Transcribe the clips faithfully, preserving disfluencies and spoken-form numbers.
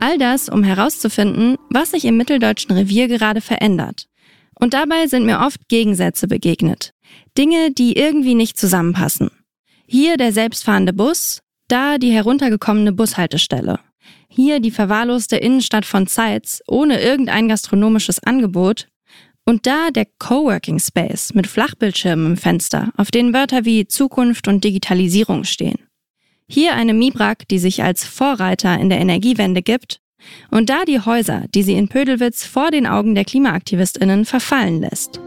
All das, um herauszufinden, was sich im Mitteldeutschen Revier gerade verändert. Und dabei sind mir oft Gegensätze begegnet. Dinge, die irgendwie nicht zusammenpassen. Hier der selbstfahrende Bus, da die heruntergekommene Bushaltestelle. Hier die verwahrloste Innenstadt von Zeitz ohne irgendein gastronomisches Angebot. Und da der Coworking Space mit Flachbildschirmen im Fenster, auf denen Wörter wie Zukunft und Digitalisierung stehen. Hier eine Mibrak, die sich als Vorreiter in der Energiewende gibt. Und da die Häuser, die sie in Pödelwitz vor den Augen der KlimaaktivistInnen verfallen lässt.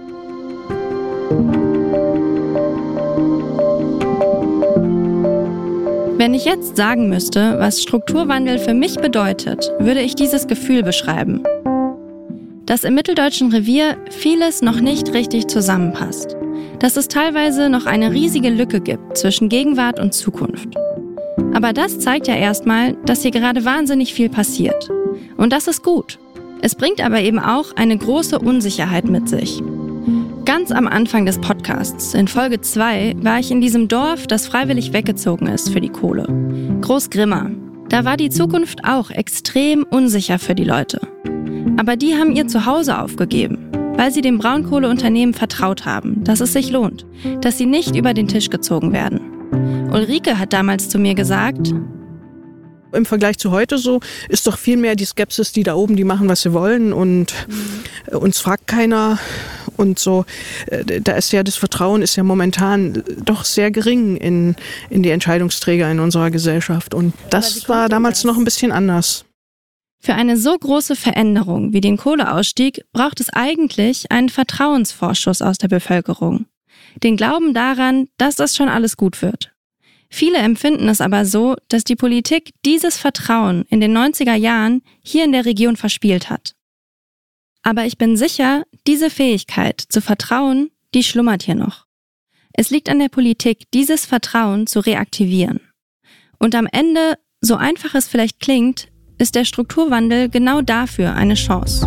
Wenn ich jetzt sagen müsste, was Strukturwandel für mich bedeutet, würde ich dieses Gefühl beschreiben. Dass im Mitteldeutschen Revier vieles noch nicht richtig zusammenpasst. Dass es teilweise noch eine riesige Lücke gibt zwischen Gegenwart und Zukunft. Aber das zeigt ja erstmal, dass hier gerade wahnsinnig viel passiert. Und das ist gut. Es bringt aber eben auch eine große Unsicherheit mit sich. Ganz am Anfang des Podcasts, in Folge zwei, war ich in diesem Dorf, das freiwillig weggezogen ist für die Kohle. Großgrimma. Da war die Zukunft auch extrem unsicher für die Leute. Aber die haben ihr Zuhause aufgegeben, weil sie dem Braunkohleunternehmen vertraut haben, dass es sich lohnt, dass sie nicht über den Tisch gezogen werden. Ulrike hat damals zu mir gesagt: Im Vergleich zu heute so ist doch viel mehr die Skepsis, die da oben, die machen, was sie wollen und mhm. uns fragt keiner und so. Da ist ja das Vertrauen ist ja momentan doch sehr gering in, in die Entscheidungsträger in unserer Gesellschaft und das war damals das? noch ein bisschen anders. Für eine so große Veränderung wie den Kohleausstieg braucht es eigentlich einen Vertrauensvorschuss aus der Bevölkerung. Den Glauben daran, dass das schon alles gut wird. Viele empfinden es aber so, dass die Politik dieses Vertrauen in den neunziger Jahren hier in der Region verspielt hat. Aber ich bin sicher, diese Fähigkeit zu vertrauen, die schlummert hier noch. Es liegt an der Politik, dieses Vertrauen zu reaktivieren. Und am Ende, so einfach es vielleicht klingt, ist der Strukturwandel genau dafür eine Chance.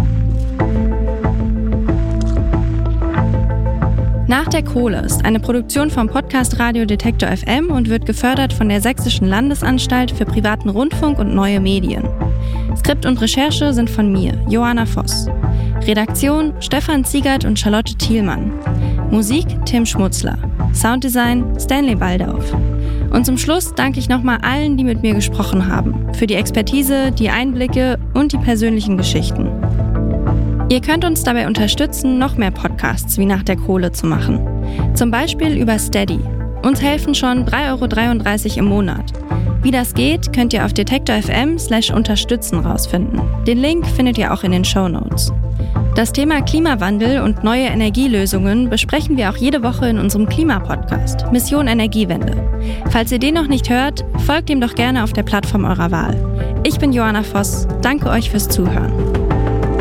Nach der Kohle ist eine Produktion vom Podcast Radio Detektor F M und wird gefördert von der Sächsischen Landesanstalt für privaten Rundfunk und neue Medien. Skript und Recherche sind von mir, Johanna Voss. Redaktion Stefan Ziegert und Charlotte Thielmann. Musik Tim Schmutzler. Sounddesign Stanley Baldauf. Und zum Schluss danke ich nochmal allen, die mit mir gesprochen haben, für die Expertise, die Einblicke und die persönlichen Geschichten. Ihr könnt uns dabei unterstützen, noch mehr Podcasts wie Nach der Kohle zu machen. Zum Beispiel über Steady. Uns helfen schon drei Euro dreiunddreißig im Monat. Wie das geht, könnt ihr auf detektor punkt f m slash unterstützen rausfinden. Den Link findet ihr auch in den Shownotes. Das Thema Klimawandel und neue Energielösungen besprechen wir auch jede Woche in unserem Klimapodcast Mission Energiewende. Falls ihr den noch nicht hört, folgt ihm doch gerne auf der Plattform eurer Wahl. Ich bin Johanna Voss. Danke euch fürs Zuhören.